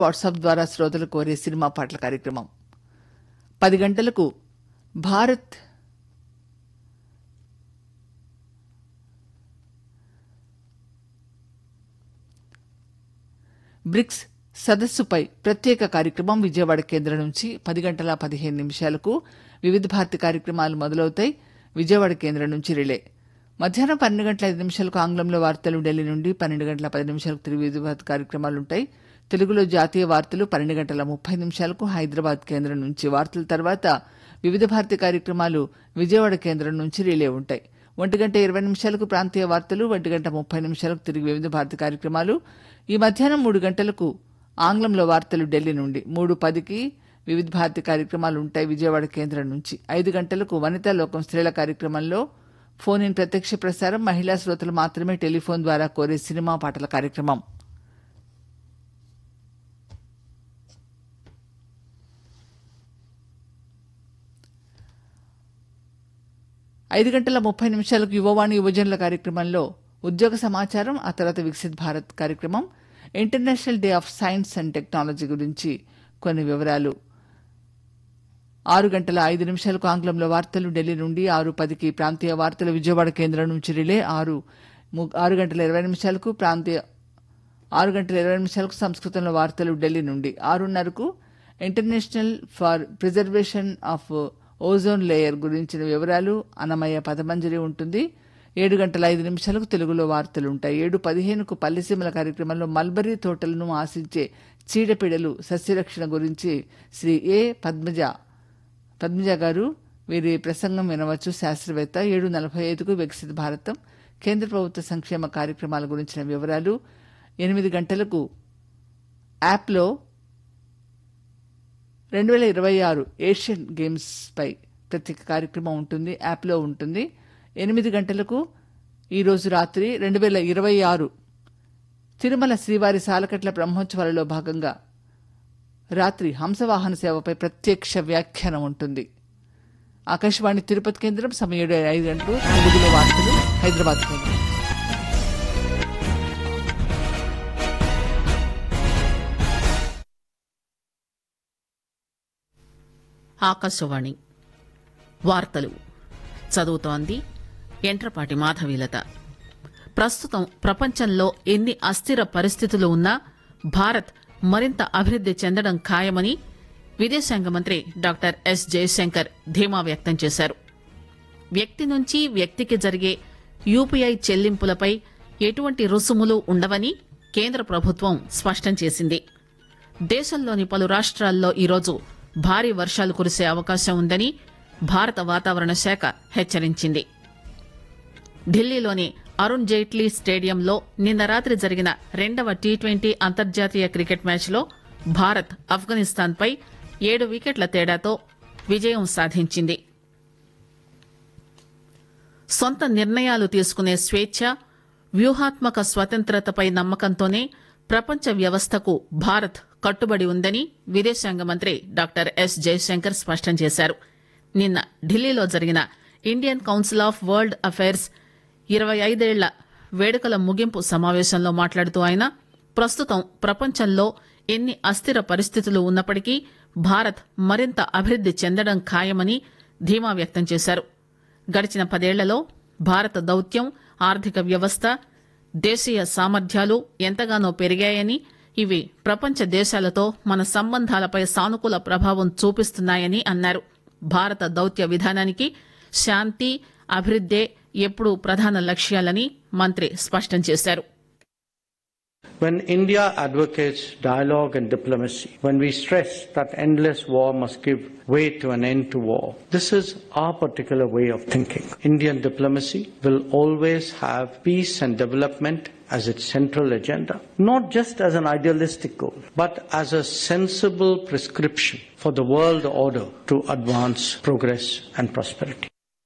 WhatsApp ద్వారా శ్రోతలు కోరే సినిమా పాటల కార్యక్రమం 10 గంటలకు భారత్ బ్రిక్స్ సదస్సుపై ప్రత్యేక కార్యక్రమం విజయవాడ కేంద్రం నుంచి 10:15 వివిధ భారతి కార్యక్రమాలు మొదలవుతాయి. విజయవాడ కేంద్రం నుంచి రిలే. మధ్యాహ్నం 12:05 ఆంగ్లంలో వార్తలు ఢిల్లీ నుండి 12:10 తిరిగి వివిధ భారతి కార్యక్రమాలుంటాయి. తెలుగులో జాతీయ వార్తలు 12:30 హైదరాబాద్ కేంద్రం నుంచి. వార్తల తర్వాత వివిధ భారతి కార్యక్రమాలు విజయవాడ కేంద్రం నుంచి రిలే ఉంటాయి. 1:20 ప్రాంతీయ వార్తలు, 1:30 తిరిగి వివిధ భారతి కార్యక్రమాలు. ఈ మధ్యాహ్నం 3 గంటలకు ఆంగ్లంలో వార్తలు ఢిల్లీ నుండి. 3:10 వివిధ భారతి కార్యక్రమాలు ఉంటాయి విజయవాడ కేంద్రం నుంచి. 5 గంటలకు వనితా లోకం స్త్రీల కార్యక్రమంలో ఫోన్ ఇన్ ప్రత్యక్ష ప్రసారం, మహిళా శ్రోతలు మాత్రమే టెలిఫోన్ ద్వారా కోరే సినిమా పాటల కార్యక్రమం. 5:30 యువవాణి యువజనుల కార్యక్రమంలో ఉద్యోగ సమాచారం, ఆ తర్వాత వికసిత్ భారత్ కార్యక్రమం, international day of science and technology గురించి కొన్ని వివరాలు. 6:05 ఆంగ్లంలో వార్తలు ఢిల్లీ నుండి. 6:10 ప్రాంతీయ వార్తలు విజయవాడ కేంద్రం నుంచి రిలే. 6:20 ప్రాంతీయ 6:20 సంస్కృతంలో వార్తలు ఢిల్లీ నుండి. 6:30 international for preservation of ozone layer గురించిన వివరాలు, అన్నమయ్య పదమంజరి ఉంటుంది. 7:05 తెలుగులో వార్తలుంటాయి. 7:15 పల్లెసీమల కార్యక్రమంలో మల్బరీ తోటలను ఆశించే చీడపీడలు సస్యరక్షణ గురించి శ్రీ ఏ పద్మజ గారు వీరి ప్రసంగం వినవచ్చు, శాస్త్రవేత్త. 7:45 వికసిత భారతం కేంద్ర ప్రభుత్వ సంక్షేమ కార్యక్రమాల గురించిన వివరాలు. 8 గంటలకు యాప్లో 2026 ఏషియన్ గేమ్స్ పై ప్రత్యేక కార్యక్రమం ఉంటుంది, యాప్లో ఉంటుంది. 8 గంటలకు ఈరోజు రాత్రి 2026 తిరుమల శ్రీవారి సాలకట్ల బ్రహ్మోత్సవాలలో భాగంగా రాత్రి హంసవాహన సేవపై ప్రత్యక్ష వ్యాఖ్యానం ఉంటుంది. ఆకాశవాణి తిరుపతి కేంద్రం. సమయం 7:05 తెలుగులో వార్తలు హైదరాబాద్ కేంద్రం. ఆకాశవాణి వార్తలు చదువుతోంది ఎంట్రపాటి మాధవీలత. ప్రస్తుతం ప్రపంచంలో ఎన్ని అస్థిర పరిస్థితులు ఉన్నా భారత్ మరింత అభివృద్ది చెందడం ఖాయమని విదేశాంగ మంత్రి డాక్టర్ ఎస్ జయశంకర్ ధీమా వ్యక్తం చేశారు. వ్యక్తి నుంచి వ్యక్తికి జరిగే యూపీఐ చెల్లింపులపై ఎటువంటి రుసుములు ఉండవని కేంద్ర ప్రభుత్వం స్పష్టం చేసింది. దేశంలోని పలు రాష్ట్రాల్లో ఈరోజు భారీ వర్షాలు కురిసే అవకాశం ఉందని భారత వాతావరణ శాఖ హెచ్చరించింది. ఢిల్లీలోని అరుణ్ జైట్లీ స్టేడియంలో నిన్న రాత్రి జరిగిన 2వ టీ20 అంతర్జాతీయ క్రికెట్ మ్యాచ్లో భారత్ ఆఫ్ఘనిస్తాన్పై 7 వికెట్ల తేడాతో విజయం సాధించింది. సొంత నిర్ణయాలు తీసుకునే స్వేచ్ఛ, వ్యూహాత్మక స్వతంత్రతపై నమ్మకంతోనే ప్రపంచ వ్యవస్థకు భారత్ కట్టుబడి ఉందని విదేశాంగ మంత్రి డాక్టర్ ఎస్ జయశంకర్ స్పష్టం చేశారు. నిన్న ఢిల్లీలో జరిగిన Indian council of world affairs 25 ఏళ్ల వేడుకల ముగింపు సమావేశంలో మాట్లాడుతూ ఆయన ప్రస్తుతం ప్రపంచంలో ఎన్ని అస్థిర పరిస్థితులు ఉన్నప్పటికీ భారత్ మరింత అభివృద్ది చెందడం ఖాయమని ధీమా వ్యక్తం చేశారు. గడిచిన 10 ఏళ్లలో భారత దౌత్యం, ఆర్థిక వ్యవస్థ, దేశీయ సామర్థ్యాలు ఎంతగానో పెరిగాయని, ఇవి ప్రపంచ దేశాలతో మన సంబంధాలపై సానుకూల ప్రభావం చూపిస్తున్నాయని అన్నారు. భారత దౌత్య విధానానికి శాంతి, అభివృద్దే ఎప్పుడూ ప్రధాన లక్ష్యాలని మంత్రి స్పష్టం చేశారు. When India advocates dialogue and diplomacy, when we stress that endless war must give way to an end to war, this is our particular way of thinking. Indian diplomacy will always have peace and development as its central agenda, not just as an idealistic goal, but as a sensible prescription for the world order to advance progress and prosperity.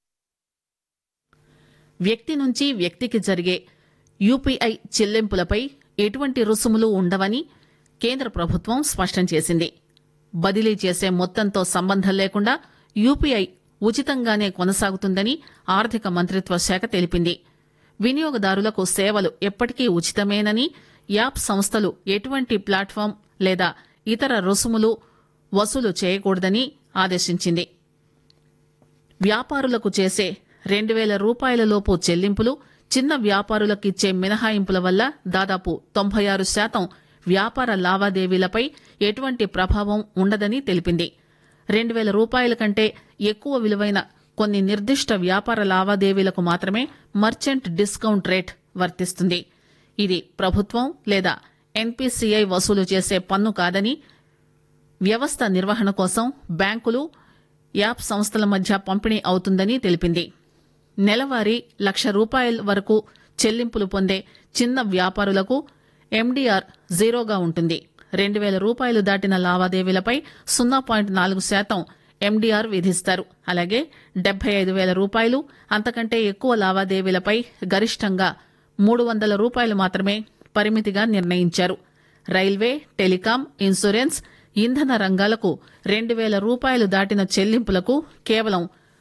వ్యక్తి నుంచి వ్యక్తికి జరిగే UPI చెల్లింపులపై ఎటువంటి రుసుములు ఉండవని కేంద్ర ప్రభుత్వం స్పష్టం చేసింది. బదిలీ చేసే మొత్తంతో సంబంధం లేకుండా యూపీఐ ఉచితంగానే కొనసాగుతుందని ఆర్థిక మంత్రిత్వ శాఖ తెలిపింది. వినియోగదారులకు సేవలు ఎప్పటికీ ఉచితమేనని, యాప్ సంస్థలు ఎటువంటి ప్లాట్ఫామ్ లేదా ఇతర రుసుములు వసూలు చేయకూడదని ఆదేశించింది. వ్యాపారులకు చేసే 2,000 రూపాయలలోపు చెల్లింపులు, చిన్న వ్యాపారులకు ఇచ్చే మినహాయింపుల వల్ల దాదాపు 96% వ్యాపార లావాదేవీలపై ఎటువంటి ప్రభావం ఉండదని తెలిపింది. 2,000 రూపాయల కంటే ఎక్కువ విలువైన కొన్ని నిర్దిష్ట వ్యాపార లావాదేవీలకు మాత్రమే మర్చెంట్ డిస్కౌంట్ రేట్ వర్తిస్తుంది. ఇది ప్రభుత్వం లేదా ఎన్పీసీఐ వసూలు చేసే పన్ను కాదని, వ్యవస్థ నిర్వహణ కోసం బ్యాంకులు, యాప్ సంస్థల మధ్య పంపిణీ అవుతుందని తెలిపింది. నెలవారీ ₹1,00,000 వరకు చెల్లింపులు పొందే చిన్న వ్యాపారులకు ఎండీఆర్ జీరోగా ఉంటుంది. 2,000 రూపాయలు దాటిన లావాదేవీలపై 0.4% ఎండీఆర్ విధిస్తారు. అలాగే 75,000 రూపాయలు అంతకంటే ఎక్కువ లావాదేవీలపై గరిష్టంగా ₹300 మాత్రమే పరిమితిగా నిర్ణయించారు. రైల్వే, టెలికాం, ఇన్సూరెన్స్, ఇంధన రంగాలకు 2,000 రూపాయలు దాటిన చెల్లింపులకు కేవలం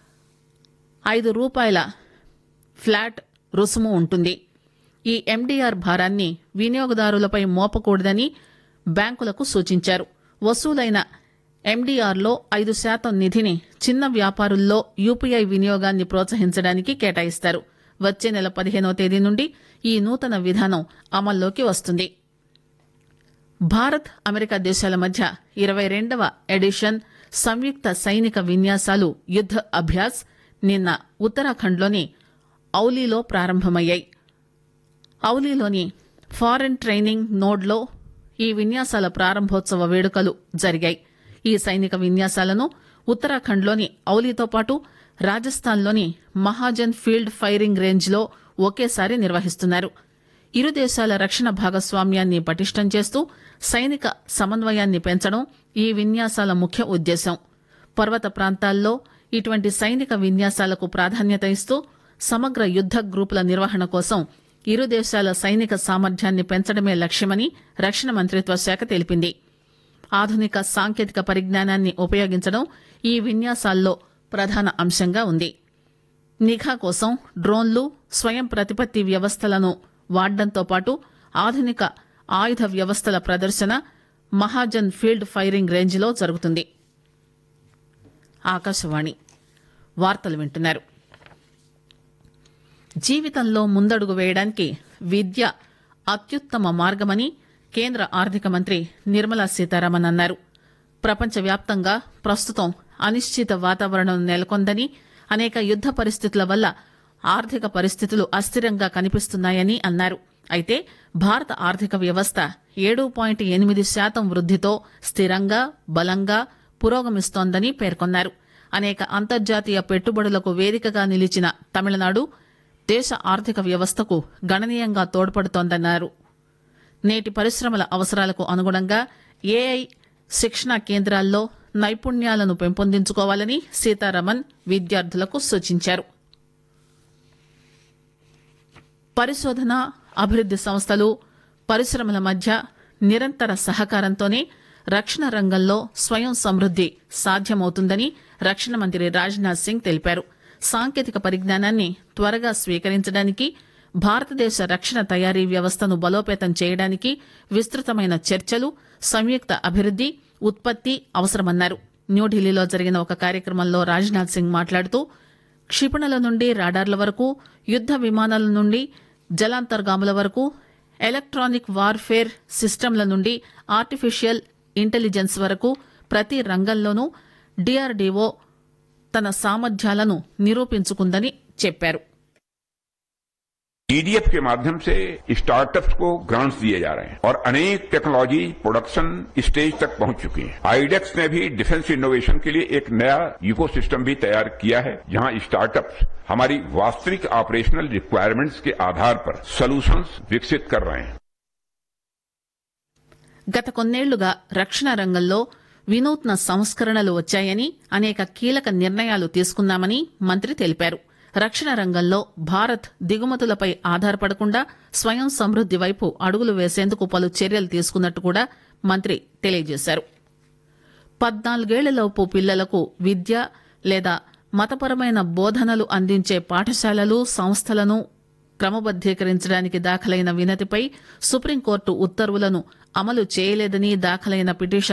₹5 ఫ్లాట్ రుసుము ఉంటుంది. ఈ ఎండీఆర్ భారాన్ని వినియోగదారులపై మోపకూడదని బ్యాంకులకు సూచించారు. వసూలైన ఎండీఆర్లో 5% నిధిని చిన్న వ్యాపారుల్లో యూపీఐ వినియోగాన్ని ప్రోత్సహించడానికి కేటాయిస్తారు. వచ్చే నెల 15వ తేదీ నుండి ఈ నూతన విధానం అమల్లోకి వస్తుంది. భారత్, అమెరికా దేశాల మధ్య 22వ ఎడిషన్ సంయుక్త సైనిక విన్యాసాలు యుద్ద అభ్యాస్ నిన్న ఉత్తరాఖండ్లోని ఔలీలో ప్రారంభమయ్యాయి. ఔలీలోని ఫారెన్ ట్రైనింగ్ నోడ్లో ఈ విన్యాసాల ప్రారంభోత్సవ వేడుకలు జరిగాయి. ఈ సైనిక విన్యాసాలను ఉత్తరాఖండ్లోని ఔలీతో పాటు రాజస్థాన్లోని మహాజన్ ఫీల్డ్ ఫైరింగ్ రేంజ్లో ఒకేసారి నిర్వహిస్తున్నారు. ఇరు దేశాల రక్షణ భాగస్వామ్యాన్ని పటిష్టం చేస్తూ సైనిక సమన్వయాన్ని పెంచడం ఈ విన్యాసాల ముఖ్య ఉద్దేశం. పర్వత ప్రాంతాల్లో ఇటువంటి సైనిక విన్యాసాలకు ప్రాధాన్యత ఇస్తూ సమగ్ర యుద్ద గ్రూపుల నిర్వహణ కోసం ఇరు దేశాల సైనిక సామర్థ్యాన్ని పెంచడమే లక్ష్యమని రక్షణ మంత్రిత్వ శాఖ తెలిపింది. ఆధునిక సాంకేతిక పరిజ్ఞానాన్ని ఉపయోగించడం ఈ విన్యాసాల్లో ప్రధాన అంశంగా ఉంది. నిఘా కోసం డ్రోన్లు, స్వయం ప్రతిపత్తి వ్యవస్థలను వాడడంతో పాటు ఆధునిక ఆయుధ వ్యవస్థల ప్రదర్శన మహాజన్ ఫీల్డ్ ఫైరింగ్ రేంజ్లో జరుగుతుంది. ఆకాశవాణి వార్తలు వింటున్నారు. జీవితంలో ముందడుగు వేయడానికి విద్య అత్యుత్తమ మార్గమని కేంద్ర ఆర్థిక మంత్రి నిర్మలా సీతారామన్ అన్నారు. ప్రపంచవ్యాప్తంగా ప్రస్తుతం అనిశ్చిత వాతావరణం నెలకొందని, అనేక యుద్ద పరిస్థితుల వల్ల ఆర్థిక పరిస్థితులు అస్థిరంగా కనిపిస్తున్నాయని అన్నారు. అయితే భారత ఆర్థిక వ్యవస్థ 7.8% వృద్దితో స్థిరంగా, బలంగా పురోగమిస్తోందని పేర్కొన్నారు. అనేక అంతర్జాతీయ పెట్టుబడులకు వేదికగా నిలిచిన తమిళనాడు దేశ ఆర్థిక వ్యవస్థకు గణనీయంగా తోడ్పడుతోందన్నారు. నేటి పరిశ్రమల అవసరాలకు అనుగుణంగా ఏఐ శిక్షణా కేంద్రాల్లో నైపుణ్యాలను పెంపొందించుకోవాలని సీతారామన్ విద్యార్థులకు సూచించారు. పరిశోధన, అభివృద్ది సంస్థలు, పరిశ్రమల మధ్య నిరంతర సహకారంతోనే రక్షణ రంగంలో స్వయం సమృద్ది సాధ్యమవుతుందని రక్షణ మంత్రి రాజ్నాథ్ సింగ్ తెలిపారు. సాంకేతిక పరిజ్ఞానాన్ని త్వరగా స్వీకరించడానికి, భారతదేశ రక్షణ తయారీ వ్యవస్థను బలోపేతం చేయడానికి విస్తృతమైన చర్చలు, సంయుక్త అభివృద్ది, ఉత్పత్తి అవసరమన్నారు. న్యూఢిల్లీలో జరిగిన ఒక కార్యక్రమంలో రాజ్నాథ్ సింగ్ మాట్లాడుతూ క్షిపణుల నుండి రాడార్ల వరకు, యుద్ద విమానాల నుండి జలాంతర్గాముల వరకు, ఎలక్ట్రానిక్ వార్ఫేర్ సిస్టంల నుండి ఆర్టిఫిషియల్ ఇంటెలిజెన్స్ వరకు ప్రతి రంగంలోనూ డీఆర్డీఓ తన సామర్థ్యాలను నిరూపించుకుందని చెప్పారు. ईडीएफ के माध्यम से स्टार्टअप्स को ग्रांट्स दिए जा रहे हैं और अनेक टेक्नोलॉजी प्रोडक्शन स्टेज तक पहुंच चुकी है. आईडेक्स ने भी डिफेंस इनोवेशन के लिए एक नया इकोसिस्टम भी तैयार किया है, जहां स्टार्टअप्स हमारी वास्तविक ऑपरेशनल रिक्वायरमेंट्स के आधार पर सॉल्यूशंस विकसित कर रहे हैं. గత కొన్నేళ్లుగా రక్షణ రంగంలో వినూత్న సంస్కరణలు వచ్చాయని, అనేక కీలక నిర్ణయాలు తీసుకున్నామని మంత్రి తెలిపారు. రక్షణ రంగంలో భారత్ దిగుమతులపై ఆధారపడకుండా స్వయం సమృద్ది వైపు అడుగులు వేసేందుకు పలు చర్యలు తీసుకున్నట్టు కూడా మంత్రి తెలియజేశారు. 14 ఏళ్లలోపు పిల్లలకు విద్య లేదా మతపరమైన బోధనలు అందించే పాఠశాలలు, సంస్థలను క్రమబద్దీకరించడానికి దాఖలైన వినతిపై సుప్రీంకోర్టు ఉత్తర్వులను అమలు చేయలేదని దాఖలైన పిటిషన్